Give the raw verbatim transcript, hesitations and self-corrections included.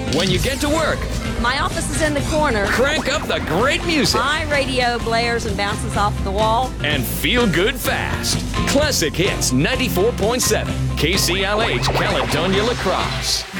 When you get to work, My office is in the corner. crank up the great music My radio blares and bounces off the wall. and feel good fast. Classic Hits ninety-four point seven, K C L H, Caledonia, La Crosse.